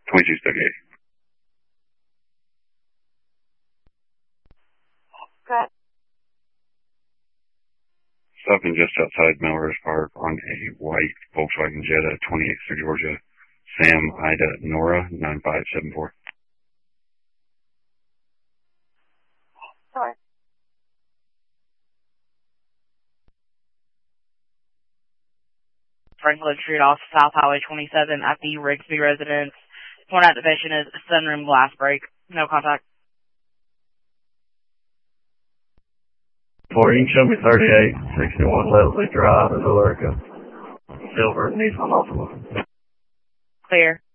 22 stuck 80. Okay. Stopping just outside Melrose Park on a white Volkswagen Jetta, 28th Street, Georgia. Sam, Ida, Nora, 9574. Sorry. Franklin Street off South Highway 27 at the Rigsby residence. Point activation is sunroom glass break. No contact. 4, you can show me 38, 61 Leslie Drive in Billerica. Silver, needs one off. Clear.